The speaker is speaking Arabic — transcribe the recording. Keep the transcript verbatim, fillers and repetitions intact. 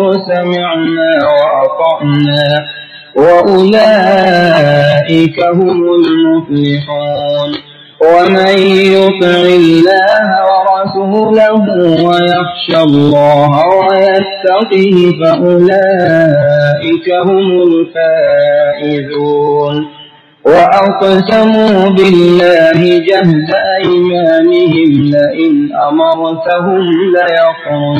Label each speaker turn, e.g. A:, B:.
A: سمعنا وأطعنا وأولئك هم المفلحون. ومن يطع الله ورسوله ويخشى الله ويتقه فأولئك هم الفائزون. وأقسموا بالله جهد أيمانهم لئن أمرتهم ليخرجون